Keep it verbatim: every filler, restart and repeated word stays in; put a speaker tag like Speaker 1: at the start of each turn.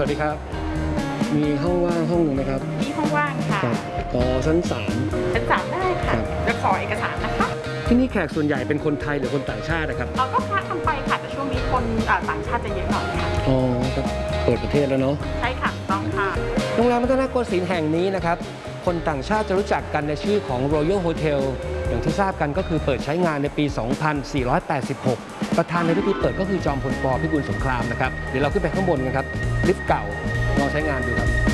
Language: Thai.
Speaker 1: วัสดีครับมีห้องว่างห้องหนึ่งนะครับ
Speaker 2: มีห้องว่างค่ะ
Speaker 1: ต่อชั้นสาม
Speaker 2: ชั้นสามได้ค่ะจะขอเอกสารนะคะ
Speaker 1: ที่นี่แขกส่วนใหญ่เป็นคนไทยหรือคนต่างชาตินะครับ
Speaker 2: เราก็คละกันไปค่ะแต่ช่วงนี้คนต่างชาติจะเยอะหน่อยค่ะ
Speaker 1: อ๋อครับเปิดประเทศแล้วเนาะ
Speaker 2: ใช่ค่ะต้องค่ะ
Speaker 1: โรงแรมรัตนโกสินทร์แห่งนี้นะครับคนต่างชาติจะรู้จักกันในชื่อของ Royal Hotel อย่างที่ทราบกันก็คือเปิดใช้งานในปี สองพันสี่ร้อยแปดสิบหก ประธานในพิธีเปิดก็คือจอมพลป.พิบูลสงครามนะครับเดี๋ยวเราขึ้นไปข้างบนกันครับลิฟต์เก่าลองใช้งานดูครับ